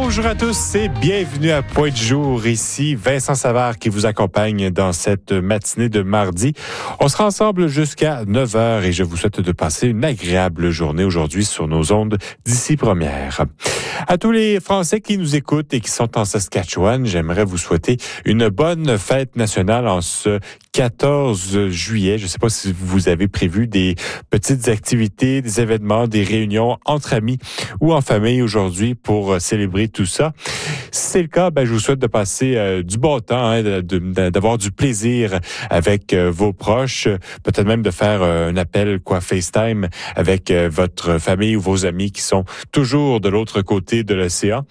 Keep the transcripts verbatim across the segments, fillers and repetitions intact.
Bonjour à tous et bienvenue à Point de jour. Ici Vincent Savard qui vous accompagne dans cette matinée de mardi. On sera ensemble jusqu'à neuf heures et je vous souhaite de passer une agréable journée aujourd'hui sur nos ondes d'ici première. À tous les Français qui nous écoutent et qui sont en Saskatchewan, j'aimerais vous souhaiter une bonne fête nationale en ce quatorze juillet. Je ne sais pas si vous avez prévu des petites activités, des événements, des réunions entre amis ou en famille aujourd'hui pour célébrer tout ça. Si c'est le cas, ben, je vous souhaite de passer euh, du bon temps, hein, de, de, d'avoir du plaisir avec euh, vos proches, peut-être même de faire euh, un appel, quoi, FaceTime avec euh, votre famille ou vos amis qui sont toujours de l'autre côté de l'océan.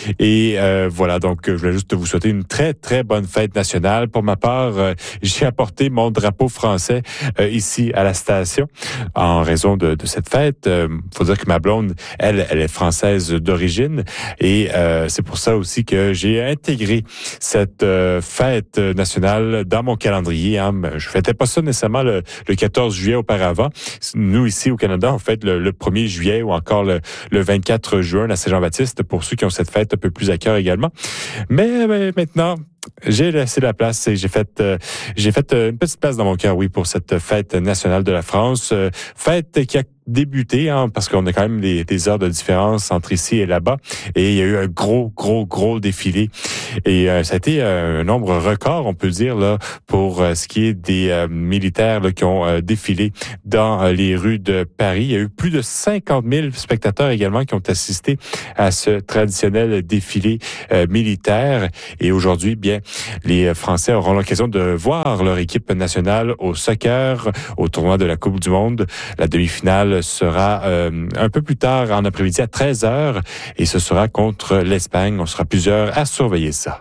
Et euh, voilà, donc je voulais juste vous souhaiter une très, très bonne fête nationale. Pour ma part, euh, j'ai apporté mon drapeau français euh, ici à la station en raison de, de cette fête. Euh, faut dire que ma blonde, elle, elle est française d'origine et euh, c'est pour ça aussi que j'ai intégré cette euh, fête nationale dans mon calendrier. Hein. Je fêtais pas ça nécessairement le, le quatorze juillet auparavant. Nous, ici au Canada, on fête le, le premier juillet ou encore le, le vingt-quatre juin, la Saint-Jean-Baptiste, pour ceux qui ont cette fête un peu plus à cœur également. Mais, mais maintenant, j'ai laissé la place et j'ai fait euh, j'ai fait euh, une petite place dans mon cœur, oui, pour cette fête nationale de la France. Euh, fête qui a débuté, hein, parce qu'on a quand même des, des heures de différence entre ici et là-bas. Et il y a eu un gros, gros, gros défilé. Et euh, ça a été euh, un nombre record, on peut dire, là, pour euh, ce qui est des euh, militaires là, qui ont euh, défilé dans euh, les rues de Paris. Il y a eu plus de cinquante mille spectateurs également qui ont assisté à ce traditionnel défilé euh, militaire. Et aujourd'hui, bien, les Français auront l'occasion de voir leur équipe nationale au soccer, au tournoi de la Coupe du Monde. La demi-finale sera euh, un peu plus tard en après-midi à treize heures et ce sera contre l'Espagne. On sera plusieurs à surveiller ça.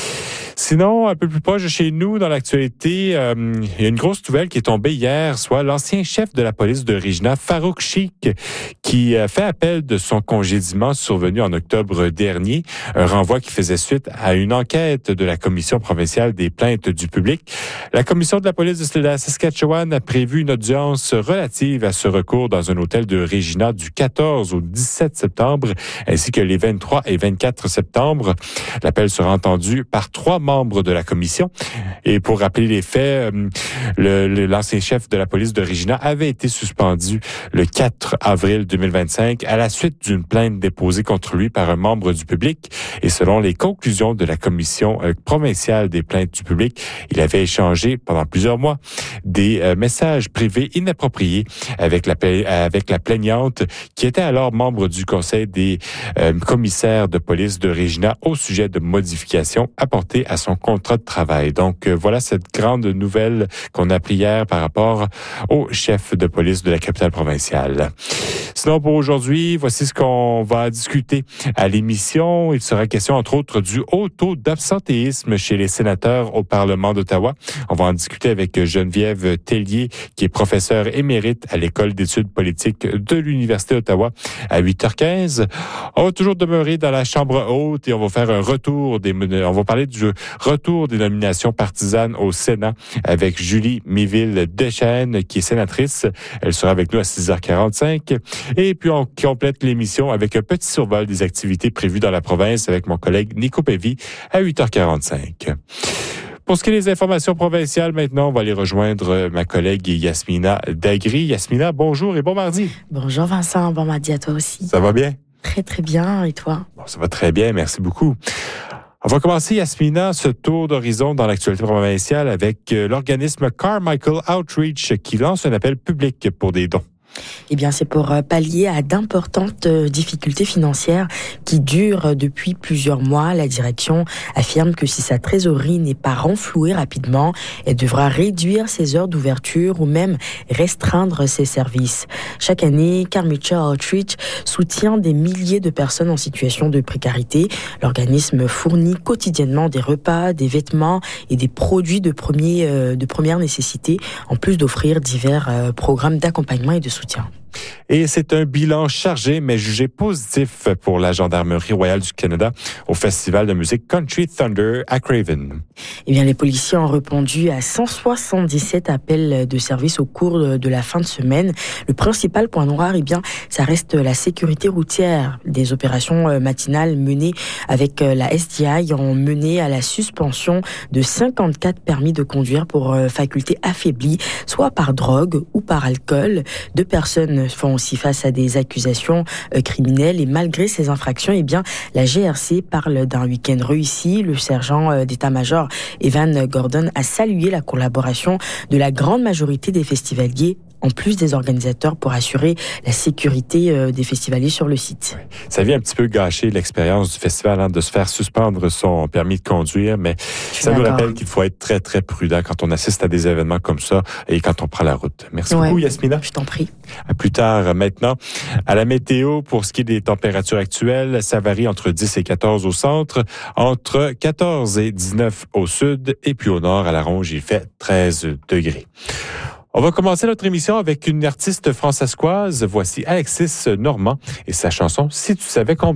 Sinon, un peu plus proche de chez nous, dans l'actualité, euh, il y a une grosse nouvelle qui est tombée hier, soit l'ancien chef de la police de Regina, Farouk Chic, qui a fait appel de son congédiement survenu en octobre dernier, un renvoi qui faisait suite à une enquête de la Commission provinciale des plaintes du public. La Commission de la police de la Saskatchewan a prévu une audience relative à ce recours dans un hôtel de Regina du quatorze au dix-sept septembre, ainsi que les vingt-trois et vingt-quatre septembre. L'appel sera entendu par trois membres membres de la commission. Et pour rappeler les faits, le, le, l'ancien chef de la police de Regina avait été suspendu le quatre avril deux mille vingt-cinq à la suite d'une plainte déposée contre lui par un membre du public. Et selon les conclusions de la commission euh, provinciale des plaintes du public, il avait échangé pendant plusieurs mois des euh, messages privés inappropriés avec la, avec la plaignante qui était alors membre du conseil des euh, commissaires de police de Regina au sujet de modifications apportées à son contrat de travail. Donc, euh, voilà cette grande nouvelle qu'on a appris hier par rapport au chef de police de la capitale provinciale. Sinon, pour aujourd'hui, voici ce qu'on va discuter à l'émission. Il sera question, entre autres, du haut taux d'absentéisme chez les sénateurs au Parlement d'Ottawa. On va en discuter avec Geneviève Tellier, qui est professeure émérite à l'École d'études politiques de l'Université d'Ottawa à huit heures quinze. On va toujours demeurer dans la Chambre haute et on va faire un retour des, on va parler du retour des nominations partisanes au Sénat avec Julie Méville-Deschênes, qui est sénatrice. Elle sera avec nous à six heures quarante-cinq. Et puis, on complète l'émission avec un petit survol des activités prévues dans la province avec mon collègue Nico Pévy à huit heures quarante-cinq. Pour ce qui est des informations provinciales, maintenant, on va aller rejoindre ma collègue Yasmina Dagri. Yasmina, bonjour et bon mardi. Bonjour Vincent, bon mardi à toi aussi. Ça va bien? Très, très bien. Et toi? Bon, ça va très bien, merci beaucoup. On va commencer, Yasmina, ce tour d'horizon dans l'actualité provinciale avec l'organisme Carmichael Outreach qui lance un appel public pour des dons. Eh bien, c'est pour pallier à d'importantes difficultés financières qui durent depuis plusieurs mois. La direction affirme que si sa trésorerie n'est pas renflouée rapidement, elle devra réduire ses heures d'ouverture ou même restreindre ses services. Chaque année, Carmichael Outreach soutient des milliers de personnes en situation de précarité. L'organisme fournit quotidiennement des repas, des vêtements et des produits de, premier, de première nécessité, en plus d'offrir divers programmes d'accompagnement et de soutien. Et c'est un bilan chargé, mais jugé positif pour la Gendarmerie royale du Canada au Festival de musique Country Thunder à Craven. Eh bien, les policiers ont répondu à cent soixante-dix-sept appels de service au cours de la fin de semaine. Le principal point noir, eh bien, ça reste la sécurité routière. Des opérations matinales menées avec la S D I ont mené à la suspension de cinquante-quatre permis de conduire pour facultés affaiblies, soit par drogue ou par alcool. Deux personnes font aussi face à des accusations criminelles et malgré ces infractions, eh bien, la G R C parle d'un week-end réussi. Le sergent d'état-major Evan Gordon a salué la collaboration de la grande majorité des festivaliers, en plus des organisateurs, pour assurer la sécurité des festivaliers sur le site. Oui. Ça vient un petit peu gâcher l'expérience du festival, hein, de se faire suspendre son permis de conduire, mais ça nous rappelle qu'il faut être très, très prudent quand on assiste à des événements comme ça et quand on prend la route. Merci ouais. beaucoup, Yasmina. Je t'en prie. À plus tard. Maintenant, à la météo, pour ce qui est des températures actuelles, ça varie entre dix et quatorze au centre, entre quatorze et dix-neuf au sud, et puis au nord, à la Ronge, il fait treize degrés. On va commencer notre émission avec une artiste françaiscoise. Voici Alexis Normand et sa chanson « Si tu savais combien ».